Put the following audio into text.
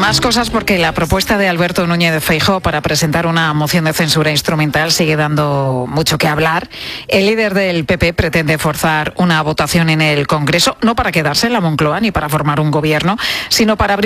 Más cosas porque la propuesta de Alberto Núñez Feijóo para presentar una moción de censura instrumental sigue dando mucho que hablar. El líder del PP pretende forzar una votación en el Congreso, no para quedarse en la Moncloa ni para formar un gobierno, sino para abrir